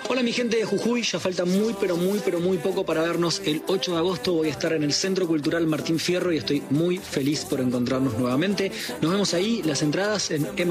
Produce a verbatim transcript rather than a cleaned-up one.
Hola mi gente de Jujuy, ya falta muy pero muy pero muy poco para vernos. El ocho de agosto voy a estar en el Centro Cultural Martín Fierro y estoy muy feliz por encontrarnos nuevamente. Nos vemos ahí, las entradas en